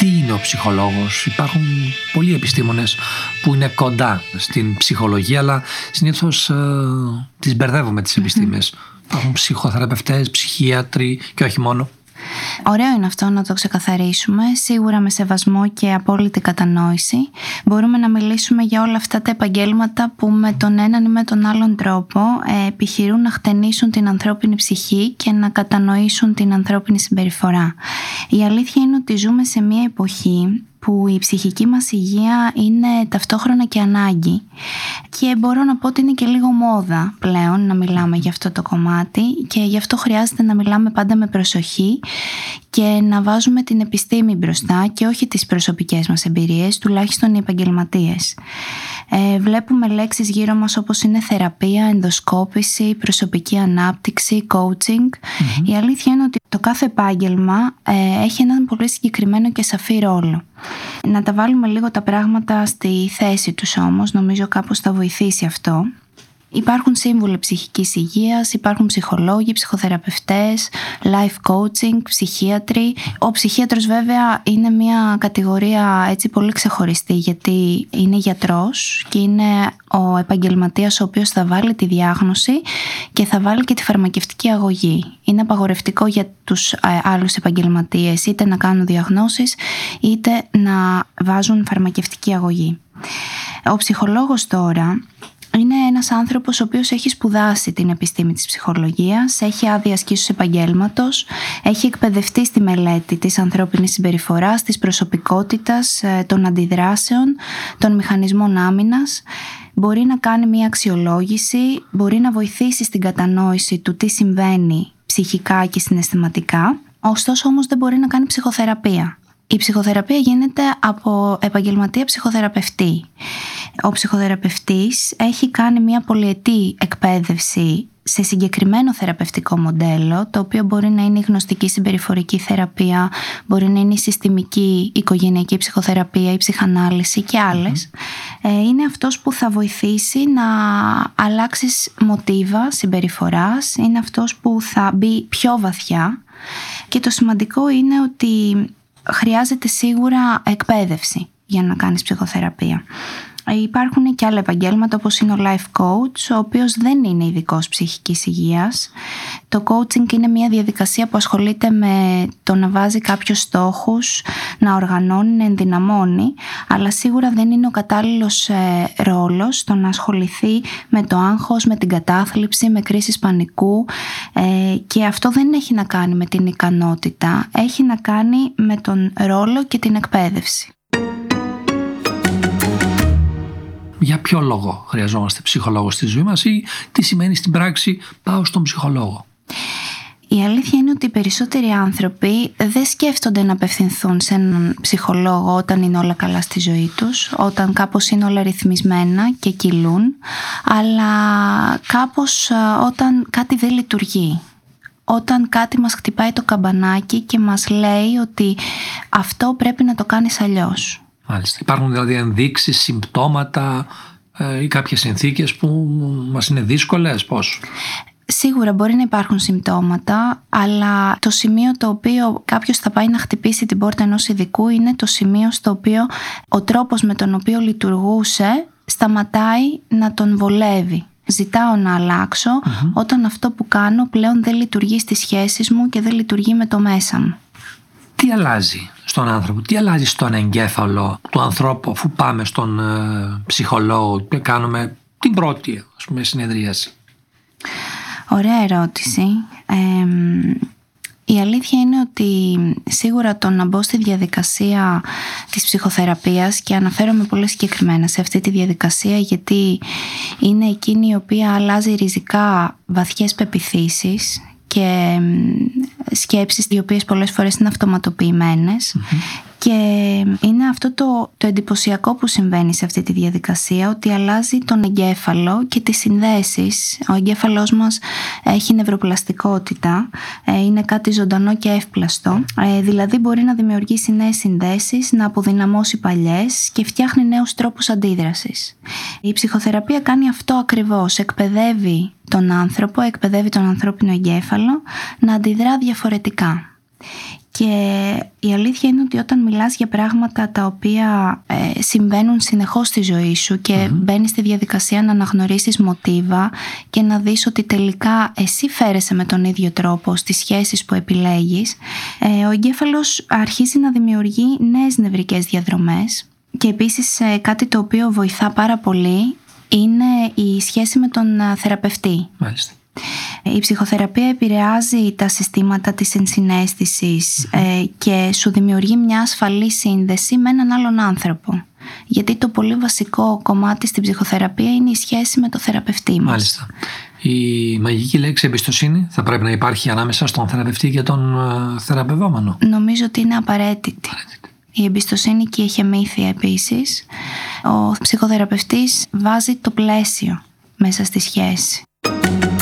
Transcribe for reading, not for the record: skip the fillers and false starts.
Τι είναι ο ψυχολόγος? Υπάρχουν πολλοί επιστήμονες που είναι κοντά στην ψυχολογία, αλλά συνήθως τις μπερδεύουμε τις επιστήμες. Υπάρχουν ψυχοθεραπευτές, ψυχίατροι και όχι μόνο. Ωραίο είναι αυτό να το ξεκαθαρίσουμε, σίγουρα με σεβασμό και απόλυτη κατανόηση. Μπορούμε να μιλήσουμε για όλα αυτά τα επαγγέλματα που με τον έναν ή με τον άλλον τρόπο επιχειρούν να χτενίσουν την ανθρώπινη ψυχή και να κατανοήσουν την ανθρώπινη συμπεριφορά. Η αλήθεια είναι ότι ζούμε σε μια εποχή που η ψυχική μας υγεία είναι ταυτόχρονα και ανάγκη, και μπορώ να πω ότι είναι και λίγο μόδα πλέον να μιλάμε για αυτό το κομμάτι, και γι' αυτό χρειάζεται να μιλάμε πάντα με προσοχή και να βάζουμε την επιστήμη μπροστά και όχι τις προσωπικές μας εμπειρίες, τουλάχιστον οι επαγγελματίες. Βλέπουμε λέξεις γύρω μας όπως είναι θεραπεία, ενδοσκόπηση, προσωπική ανάπτυξη, coaching. Η αλήθεια είναι ότι το κάθε επάγγελμα έχει έναν πολύ συγκεκριμένο και σαφή ρόλο. Να τα βάλουμε λίγο τα πράγματα στη θέση τους όμως, νομίζω κάπως θα βοηθήσει αυτό. Υπάρχουν σύμβουλοι ψυχικής υγείας, υπάρχουν ψυχολόγοι, ψυχοθεραπευτές, life coaching, ψυχίατροι. Ο ψυχίατρος βέβαια είναι μια κατηγορία έτσι πολύ ξεχωριστή, γιατί είναι γιατρός και είναι ο επαγγελματίας ο οποίος θα βάλει τη διάγνωση και θα βάλει και τη φαρμακευτική αγωγή. Είναι απαγορευτικό για τους άλλους επαγγελματίες είτε να κάνουν διαγνώσεις είτε να βάζουν φαρμακευτική αγωγή. Ο ψυχολόγος τώρα είναι ένας άνθρωπος ο οποίος έχει σπουδάσει την επιστήμη της ψυχολογίας, έχει άδεια ασκήσεως επαγγέλματος, έχει εκπαιδευτεί στη μελέτη της ανθρώπινης συμπεριφοράς, της προσωπικότητας, των αντιδράσεων, των μηχανισμών άμυνας. Μπορεί να κάνει μια αξιολόγηση, μπορεί να βοηθήσει στην κατανόηση του τι συμβαίνει ψυχικά και συναισθηματικά, ωστόσο όμως δεν μπορεί να κάνει ψυχοθεραπεία. Η ψυχοθεραπεία γίνεται από επαγγελματία ψυχοθεραπευτή. Ο ψυχοθεραπευτής έχει κάνει μια πολυετή εκπαίδευση σε συγκεκριμένο θεραπευτικό μοντέλο, το οποίο μπορεί να είναι η γνωστική συμπεριφορική θεραπεία, μπορεί να είναι η συστημική οικογενειακή ψυχοθεραπεία, η ψυχανάλυση και άλλες. Είναι αυτός που θα βοηθήσει να αλλάξεις μοτίβα συμπεριφοράς, είναι αυτός που θα μπει πιο βαθιά, και το σημαντικό είναι ότι χρειάζεται σίγουρα εκπαίδευση για να κάνεις ψυχοθεραπεία. Υπάρχουν και άλλα επαγγέλματα όπως είναι ο life coach, ο οποίος δεν είναι ειδικός ψυχικής υγείας. Το coaching είναι μια διαδικασία που ασχολείται με το να βάζει κάποιους στόχους, να οργανώνει, να ενδυναμώνει, αλλά σίγουρα δεν είναι ο κατάλληλος ρόλος το να ασχοληθεί με το άγχος, με την κατάθλιψη, με κρίσεις πανικού, και αυτό δεν έχει να κάνει με την ικανότητα, έχει να κάνει με τον ρόλο και την εκπαίδευση. Για ποιο λόγο χρειαζόμαστε ψυχολόγο στη ζωή μας, ή τι σημαίνει στην πράξη πάω στον ψυχολόγο? Η αλήθεια είναι ότι οι περισσότεροι άνθρωποι δεν σκέφτονται να απευθυνθούν σε έναν ψυχολόγο όταν είναι όλα καλά στη ζωή τους, όταν κάπως είναι όλα ρυθμισμένα και κυλούν, αλλά κάπως όταν κάτι δεν λειτουργεί. Όταν κάτι μας χτυπάει το καμπανάκι και μας λέει ότι αυτό πρέπει να το κάνεις αλλιώς. Μάλιστα. Υπάρχουν δηλαδή ενδείξεις, συμπτώματα ή κάποιες συνθήκες που μας είναι δύσκολες, πώς? Σίγουρα μπορεί να υπάρχουν συμπτώματα, αλλά το σημείο το οποίο κάποιος θα πάει να χτυπήσει την πόρτα ενός ειδικού είναι το σημείο στο οποίο ο τρόπος με τον οποίο λειτουργούσε σταματάει να τον βολεύει. Ζητάω να αλλάξω όταν αυτό που κάνω πλέον δεν λειτουργεί στις σχέσεις μου και δεν λειτουργεί με το μέσα μου. Τι αλλάζει στον άνθρωπο, τι αλλάζει στον εγκέφαλο του ανθρώπου αφού πάμε στον ψυχολόγο και κάνουμε την πρώτη συνεδρίαση? Ωραία ερώτηση. Η αλήθεια είναι ότι σίγουρα το να μπω στη διαδικασία της ψυχοθεραπείας, και αναφέρομαι πολύ συγκεκριμένα σε αυτή τη διαδικασία γιατί είναι εκείνη η οποία αλλάζει ριζικά βαθιές πεποιθήσεις και σκέψεις οι οποίες πολλές φορές είναι αυτοματοποιημένες, και είναι αυτό το εντυπωσιακό που συμβαίνει σε αυτή τη διαδικασία, ότι αλλάζει τον εγκέφαλο και τις συνδέσεις. Ο εγκέφαλός μας έχει νευροπλαστικότητα, είναι κάτι ζωντανό και εύπλαστο, δηλαδή μπορεί να δημιουργήσει νέες συνδέσεις, να αποδυναμώσει παλιές και φτιάχνει νέους τρόπους αντίδρασης. Η ψυχοθεραπεία κάνει αυτό ακριβώς, εκπαιδεύει τον άνθρωπο, εκπαιδεύει τον ανθρώπινο εγκέφαλο να αντιδρά διαφορετικά. Και η αλήθεια είναι ότι όταν μιλάς για πράγματα τα οποία συμβαίνουν συνεχώς στη ζωή σου και μπαίνεις στη διαδικασία να αναγνωρίσεις μοτίβα και να δεις ότι τελικά εσύ φέρεσαι με τον ίδιο τρόπο στις σχέσεις που επιλέγεις, ο εγκέφαλος αρχίζει να δημιουργεί νέες νευρικές διαδρομές. Και επίσης κάτι το οποίο βοηθά πάρα πολύ είναι η σχέση με τον θεραπευτή. Μάλιστα. Η ψυχοθεραπεία επηρεάζει τα συστήματα της ενσυναίσθησης και σου δημιουργεί μια ασφαλή σύνδεση με έναν άλλον άνθρωπο. Γιατί το πολύ βασικό κομμάτι στην ψυχοθεραπεία είναι η σχέση με το θεραπευτή μας. Μάλιστα. Η μαγική λέξη εμπιστοσύνη θα πρέπει να υπάρχει ανάμεσα στον θεραπευτή και τον θεραπευόμενο. Νομίζω ότι είναι απαραίτητη. Η εμπιστοσύνη και η εχεμήθεια επίσης. Ο ψυχοθεραπευτής βάζει το πλαίσιο μέσα στη σχέση.